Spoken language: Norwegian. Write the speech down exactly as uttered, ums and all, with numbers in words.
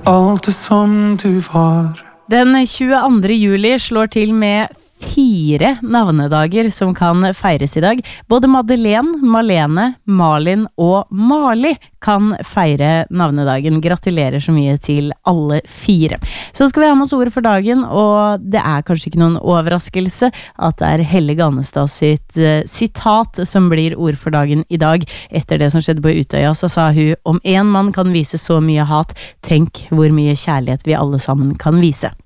alt det som du var. Den tjueandre juli slår til med fire navnedager som kan feires i dag. Både Madeleine, Malene, Malin og Mali kan feire navnedagen. Gratulerer så mye til alle fire. Så skal vi ha med oss ordet for dagen, og det er kanskje ikke noen overraskelse at det er Helle Gannestad sitt uh, sitat som blir ord for dagen i dag. Etter det som skjedde på Utøya, så sa hun: om en mann kan vise så mye hat, tenk hvor mye kjærlighet vi alle sammen kan vise.